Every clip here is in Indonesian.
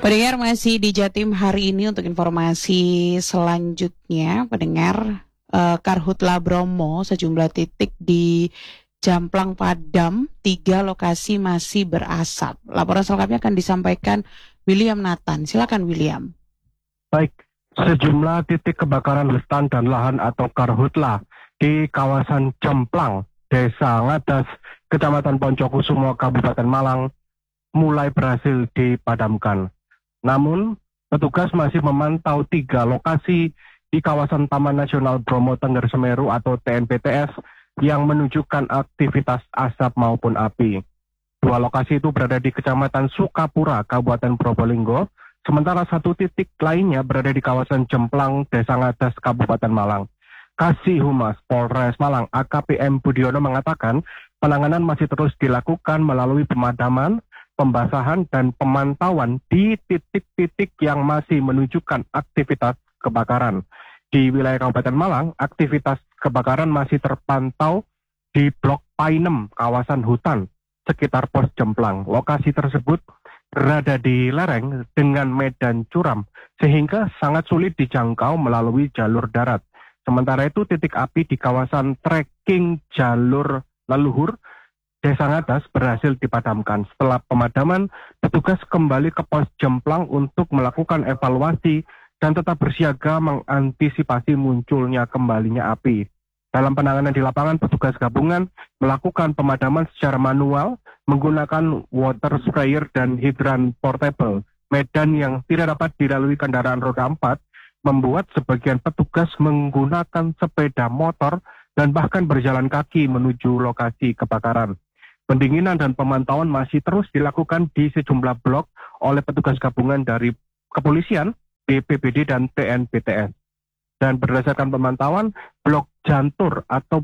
Pendengar masih di Jatim hari ini untuk informasi selanjutnya. Pendengar, Karhutla Bromo sejumlah titik di Jamplang Padam, 3 lokasi masih berasap. Laporan selengkapnya akan disampaikan William Nathan. Silakan William. Baik, sejumlah titik kebakaran hutan dan lahan atau karhutla di kawasan Jamplang, Desa Ngadas, Kecamatan Poncokusumo, Kabupaten Malang, mulai berhasil dipadamkan. Namun, petugas masih memantau 3 lokasi di kawasan Taman Nasional Bromo Tengger Semeru atau TNBTS yang menunjukkan aktivitas asap maupun api. 2 lokasi itu berada di Kecamatan Sukapura, Kabupaten Probolinggo, sementara 1 titik lainnya berada di kawasan Jemplang, Desa Ngadas, Kabupaten Malang. Kasih Humas Polres Malang AKP M. Budiono mengatakan penanganan masih terus dilakukan melalui pemadaman, pembasahan, dan pemantauan di titik-titik yang masih menunjukkan aktivitas kebakaran. Di wilayah Kabupaten Malang, aktivitas kebakaran masih terpantau di Blok Painem, kawasan hutan, sekitar Pos Jemplang. Lokasi tersebut berada di lereng dengan medan curam, sehingga sangat sulit dijangkau melalui jalur darat. Sementara itu, titik api di kawasan trekking jalur leluhur Desa Ngadas berhasil dipadamkan. Setelah pemadaman, petugas kembali ke Pos Jemplang untuk melakukan evaluasi dan tetap bersiaga mengantisipasi munculnya kembalinya api. Dalam penanganan di lapangan, petugas gabungan melakukan pemadaman secara manual menggunakan water sprayer dan hidran portable. Medan yang tidak dapat dilalui kendaraan roda 4 membuat sebagian petugas menggunakan sepeda motor dan bahkan berjalan kaki menuju lokasi kebakaran. Pendinginan dan pemantauan masih terus dilakukan di sejumlah blok oleh petugas gabungan dari kepolisian, BPBD, dan TNBTS. Dan berdasarkan pemantauan, blok Jantur atau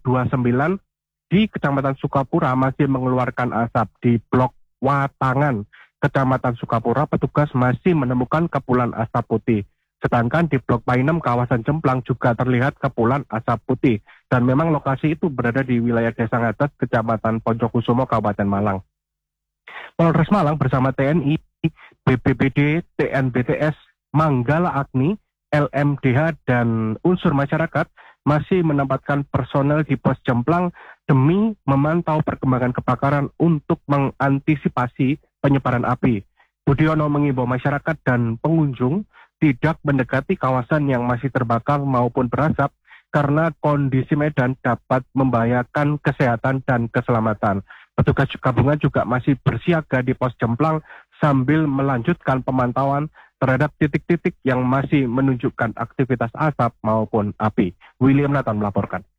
B29 di Kecamatan Sukapura masih mengeluarkan asap. Di blok Watangan, Kecamatan Sukapura, petugas masih menemukan kepulan asap putih. Sedangkan di Blok Painem, kawasan Jemplang juga terlihat kepulan asap putih. Dan memang lokasi itu berada di wilayah Desa Ngadas, Kecamatan Poncokusumo, Kabupaten Malang. Polres Malang bersama TNI, BPBD, TNBTS, Manggala Agni, LMDH, dan unsur masyarakat masih menempatkan personel di Pos Jemplang demi memantau perkembangan kebakaran untuk mengantisipasi penyebaran api. Budiono mengimbau masyarakat dan pengunjung tidak mendekati kawasan yang masih terbakar maupun berasap karena kondisi medan dapat membahayakan kesehatan dan keselamatan. Petugas gabungan juga masih bersiaga di Pos Jemplang sambil melanjutkan pemantauan terhadap titik-titik yang masih menunjukkan aktivitas asap maupun api. William Nathan melaporkan.